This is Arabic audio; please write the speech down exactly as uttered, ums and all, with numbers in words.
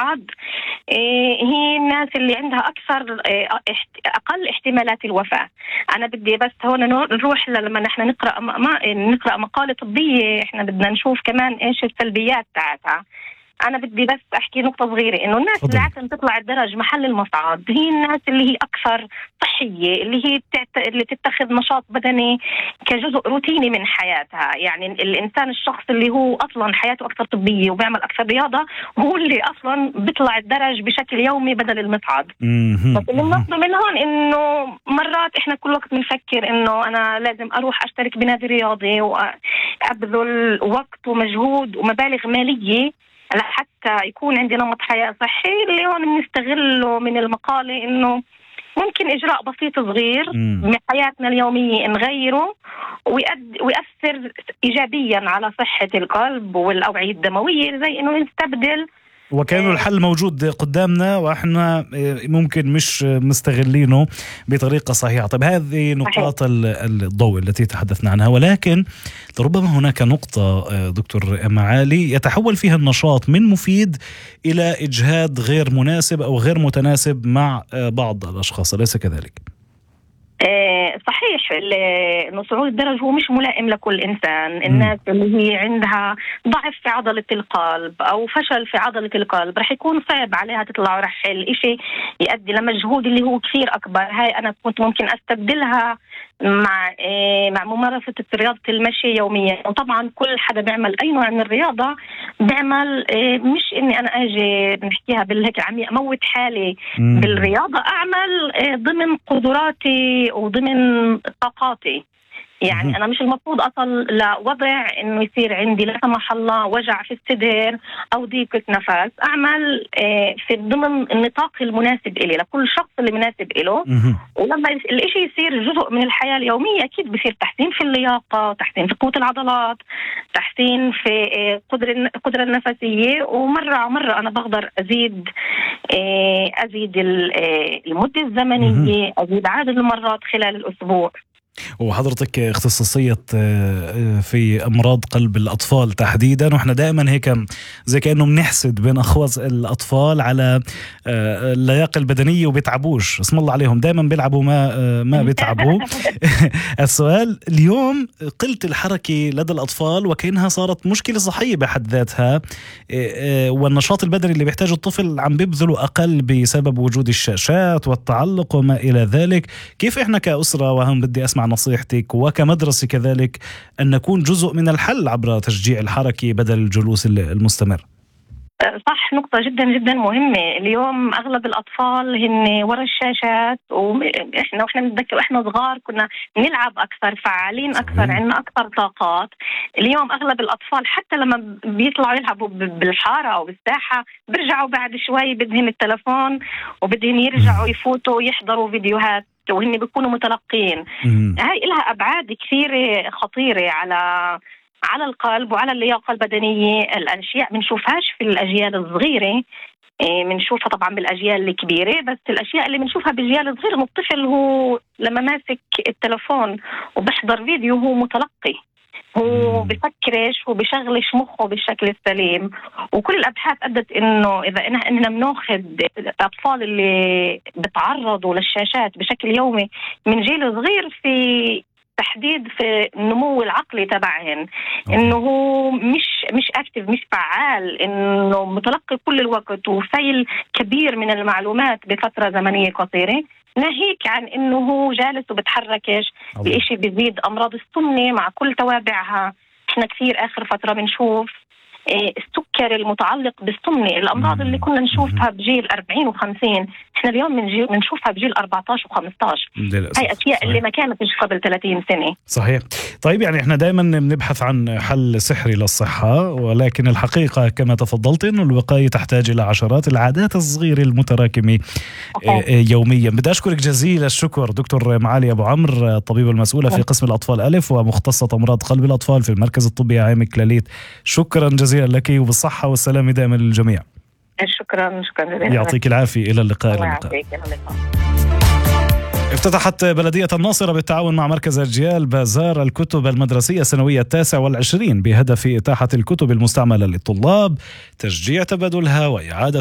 المصعد هي الناس اللي عندها أكثر أقل احتمالات الوفاة. أنا بدي بس هون نروح لما نحن نقرأ ما نقرأ مقالة طبية، إحنا بدنا نشوف كمان إيش السلبيات تاعتها. أنا بدي بس أحكي نقطة صغيرة، إنه الناس فضل. اللي عادة تطلع الدرج محل المصعد هي الناس اللي هي أكثر صحية، اللي هي تعت... اللي تتخذ نشاط بدني كجزء روتيني من حياتها. يعني الإنسان الشخص اللي هو أصلا حياته أكثر طبية وبيعمل أكثر رياضة هو اللي أصلا بيطلع الدرج بشكل يومي بدل المصعد. بس اللي نقصده من هون إنه مرات إحنا كل وقت بنفكر إنه أنا لازم أروح أشترك بنادي رياضي وأبذل وقت ومجهود ومبالغ مالية لحتى يكون عندي نمط حياة صحي. اللي هون بنستغله من المقالة إنه ممكن إجراء بسيط صغير من حياتنا اليومية نغيره ويؤثر إيجابيا على صحة القلب والأوعية الدموية، زي إنه نستبدل. وكانوا الحل موجود قدامنا وإحنا ممكن مش مستغلينه بطريقة صحيحة. طيب هذه نقاط الضوء التي تحدثنا عنها، ولكن ربما هناك نقطة دكتور معالي يتحول فيها النشاط من مفيد إلى إجهاد غير مناسب أو غير متناسب مع بعض الأشخاص، أليس كذلك؟ صحيح، إنه صعود الدرج هو مش ملائم لكل إنسان. الناس اللي هي عندها ضعف في عضلة القلب أو فشل في عضلة القلب رح يكون صعب عليها تطلع ورحل، إشي يؤدي لمجهود اللي هو كثير أكبر. هاي أنا كنت ممكن أستبدلها مع مع ممارسة رياضة المشي يوميا. وطبعا كل حدا بيعمل أي نوع من الرياضة بيعمل، مش إني أنا أجي نحكيها بالهيك عمي أموت حالي بالرياضة، أعمل ضمن قدراتي وضمن طاقاتي. يعني أنا مش المفروض أصل لوضع إنه يصير عندي لا سمح الله وجع في الصدر أو ضيقة نفس. أعمل في ضمن النطاق المناسب إلي لكل شخص اللي مناسب إله. ولما الإشي يصير جزء من الحياة اليومية أكيد بصير تحسين في اللياقة، تحسين في قوة العضلات، تحسين في قدرة القدرة النفسية. ومرة مرة أنا بقدر أزيد أزيد المدة الزمنية، أزيد عدد المرات خلال الأسبوع. وحضرتك اختصاصية في أمراض قلب الأطفال تحديدا، وإحنا دائما هيك زي كأنه بنحسد بين أخواص الأطفال على اللياقة البدنية وبيتعبوش، اسم الله عليهم دائما بيلعبوا ما ما بيتعبوا. السؤال اليوم قلة الحركة لدى الأطفال وكأنها صارت مشكلة صحية بحد ذاتها، والنشاط البدني اللي بيحتاجه الطفل عم بيبذله أقل بسبب وجود الشاشات والتعلق وما إلى ذلك. كيف إحنا كأسرة، وهم بدي أسمع نصيحتك، وكمدرسة كذلك، أن نكون جزء من الحل عبر تشجيع الحركة بدل الجلوس المستمر؟ صح، نقطة جدا جدا مهمة. اليوم أغلب الأطفال هن ورا الشاشات، وإحنا وإحنا نتذكر إحنا صغار كنا نلعب أكثر، فعالين أكثر، عندنا أكثر طاقات. اليوم أغلب الأطفال حتى لما بيطلعوا يلعبوا بالحارة أو بالساحة بيرجعوا بعد شوي بدهم التلفون وبدهم يرجعوا يفوتوا ويحضروا فيديوهات وهن بيكونوا متلقين. هاي لها أبعاد كثيرة خطيرة على على القلب وعلى اللياقة البدنية. الأشياء بنشوفهاش في الأجيال الصغيرة، بنشوفها طبعا بالأجيال الكبيرة، بس الأشياء اللي بنشوفها بالأجيال الصغيرة الطفل هو لما ماسك التلفون وبحضر فيديو هو متلقي، هو بفكرش وبشغلش مخه بالشكل السليم. وكل الأبحاث أدت إنه إذا إننا بناخذ الأطفال اللي بتعرضوا للشاشات بشكل يومي من جيل صغير في تحديد في النمو العقلي تبعهن، إنه هو مش مش أكتف، مش فعال، إنه متلقي كل الوقت وفيل كبير من المعلومات بفترة زمنية قصيرة، ناهيك عن إنه هو جالس وبتحركش. الإشي بيزيد أمراض السمنة مع كل توابعها. إحنا كثير آخر فترة بنشوف السكر المتعلق بالسمنة، الأمراض اللي كنا نشوفها بجيل أربعين وخمسين إحنا اليوم من بنشوفها بجيل أربعتاشر وخمستاشر. هاي أشياء صحيح. اللي ما كانتش قبل ثلاثين سنة. صحيح. طيب يعني إحنا دائما بنبحث عن حل سحري للصحة، ولكن الحقيقة كما تفضلت إنه الوقاية تحتاج إلى عشرات العادات الصغيرة المتراكمة يوميا. بدي أشكرك جزيل الشكر دكتور معالي أبو عمرو، الطبيبة المسؤولة في قسم الأطفال ألف ومختصة أمراض قلب الأطفال في المركز الطبي عام كلاليت. شكرا جزيلا لك وبالصحة والسلامة دائما للجميع. شكرا شكرا جزيلا. يعطيك العافية. إلى اللقاء. إلى اللقاء. افتتحت بلدية الناصرة بالتعاون مع مركز أجيال بازار الكتب المدرسية السنوية التاسع والعشرين بهدف إتاحة الكتب المستعملة للطلاب، تشجيع تبادلها وإعادة